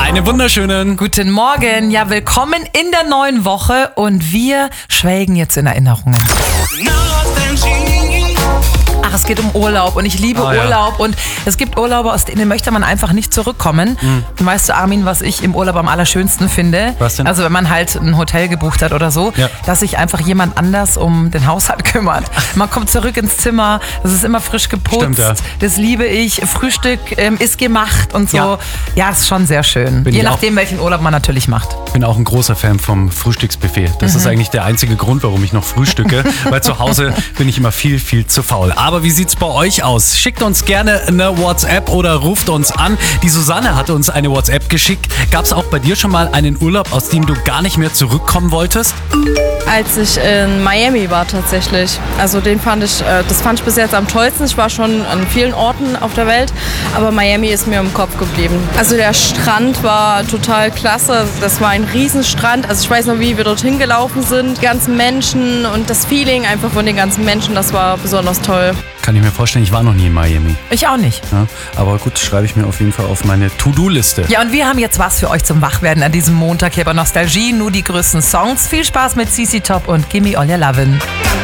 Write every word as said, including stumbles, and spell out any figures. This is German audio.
Einen wunderschönen Guten Morgen, ja, willkommen in der neuen Woche und wir schwelgen jetzt in Erinnerungen. Ach, es geht um Urlaub und ich liebe oh, Urlaub ja. und es gibt Urlaube, aus denen möchte man einfach nicht zurückkommen. Mhm. Und weißt du, Armin, was ich im Urlaub am allerschönsten finde? Was denn? Also wenn man halt ein Hotel gebucht hat oder so, ja. dass sich einfach jemand anders um den Haushalt kümmert. Man kommt zurück ins Zimmer, das ist immer frisch geputzt, Stimmt, ja. das liebe ich, Frühstück ähm, ist gemacht und so. Ja, ja ist schon sehr schön. Bin Je nachdem, welchen Urlaub man natürlich macht. Ich bin auch ein großer Fan vom Frühstücksbuffet. Das mhm. ist eigentlich der einzige Grund, warum ich noch frühstücke, weil zu Hause bin ich immer viel, viel zu faul. Aber wie sieht's bei euch aus? Schickt uns gerne eine WhatsApp oder ruft uns an. Die Susanne hatte uns eine WhatsApp geschickt. Gab es auch bei dir schon mal einen Urlaub, aus dem du gar nicht mehr zurückkommen wolltest? Als ich in Miami war tatsächlich. Also den fand ich, das fand ich bis jetzt am tollsten. Ich war schon an vielen Orten auf der Welt, aber Miami ist mir im Kopf geblieben. Also der Strand war total klasse. Das war ein Riesenstrand. Also ich weiß noch, wie wir dorthin gelaufen sind. Die ganzen Menschen und das Feeling einfach von den ganzen Menschen, das war besonders toll. Kann ich mir vorstellen, ich war noch nie in Miami. Ich auch nicht. Ja, aber gut, schreibe ich mir auf jeden Fall auf meine To-Do-Liste. Ja, und wir haben jetzt was für euch zum Wachwerden an diesem Montag hier bei Nostalgie. Nur die größten Songs. Viel Spaß mit C C Top und Gimme All Your Lovin'.